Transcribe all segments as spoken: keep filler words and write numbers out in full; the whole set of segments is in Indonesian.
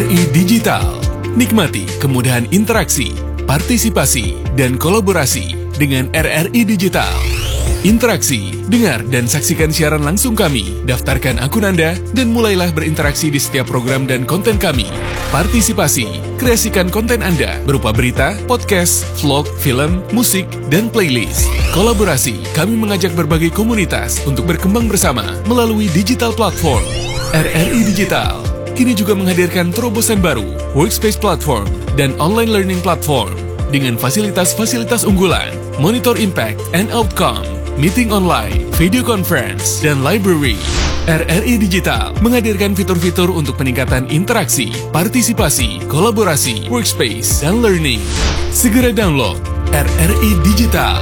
I Digital. Nikmati kemudahan interaksi, partisipasi, dan kolaborasi dengan R R I Digital. Interaksi, dengar dan saksikan siaran langsung kami, daftarkan akun Anda, dan mulailah berinteraksi di setiap program dan konten kami. Partisipasi, kreasikan konten Anda berupa berita, podcast, vlog, film, musik, dan playlist. Kolaborasi, kami mengajak berbagai komunitas untuk berkembang bersama melalui digital platform. R R I Digital kini juga menghadirkan terobosan baru, workspace platform, dan online learning platform dengan fasilitas-fasilitas unggulan, monitor impact and outcome, meeting online, video conference, dan library. R R I Digital menghadirkan fitur-fitur untuk peningkatan interaksi, partisipasi, kolaborasi, workspace, dan learning. Segera download R R I Digital.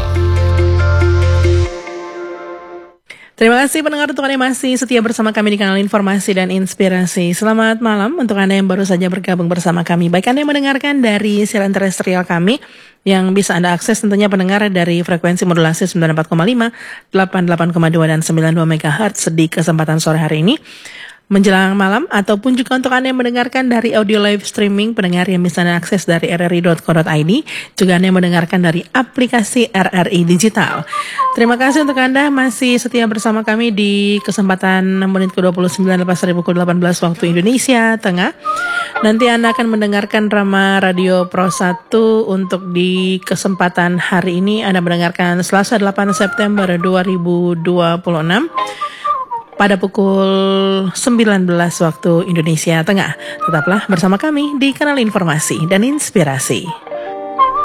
Terima kasih pendengar untuk Anda masih setia bersama kami di kanal Informasi dan Inspirasi. Selamat malam untuk Anda yang baru saja bergabung bersama kami. Baik Anda yang mendengarkan dari siaran terestrial kami yang bisa Anda akses tentunya pendengar dari frekuensi modulasi sembilan puluh empat koma lima, delapan puluh delapan koma dua dan sembilan puluh dua megahertz di kesempatan sore hari ini. Menjelang malam ataupun juga untuk Anda yang mendengarkan dari audio live streaming pendengar yang bisa Anda akses dari r r i dot co dot i d, juga Anda yang mendengarkan dari aplikasi R R I Digital. Terima kasih untuk Anda masih setia bersama kami di kesempatan enam menit ke dua puluh sembilan lepas dari pukul delapan belas waktu Indonesia Tengah. Nanti Anda akan mendengarkan Rama Radio Pro satu untuk di kesempatan hari ini Anda mendengarkan Selasa delapan September dua ribu dua puluh enam. Pada pukul sembilan belas waktu Indonesia Tengah. Tetaplah bersama kami di kanal Informasi dan Inspirasi.